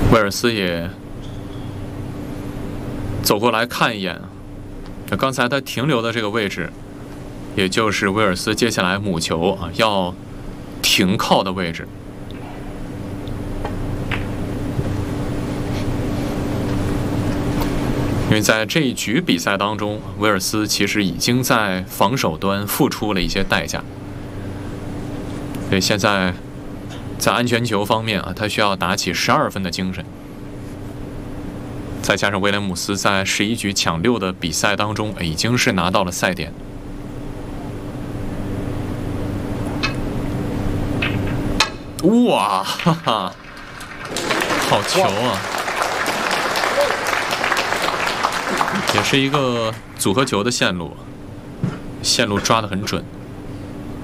威尔斯也走过来看一眼，刚才他停留的这个位置，也就是威尔斯接下来母球啊要停靠的位置。因为在这一局比赛当中，威尔斯其实已经在防守端付出了一些代价，所以现在在安全球方面啊，他需要打起12分的精神。再加上威廉姆斯在11局抢6的比赛当中，已经是拿到了赛点。哇，哈哈，好球啊！也是一个组合球的线路抓得很准。